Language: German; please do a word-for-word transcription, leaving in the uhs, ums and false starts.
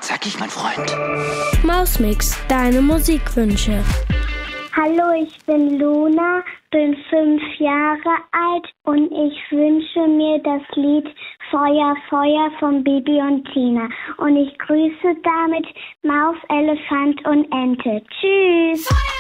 sag ich, mein Freund? Mausmix, deine Musikwünsche. Hallo, ich bin Luna, bin fünf Jahre alt und ich wünsche mir das Lied Feuer, Feuer von Bibi und Tina. Und ich grüße damit Maus, Elefant und Ente. Tschüss!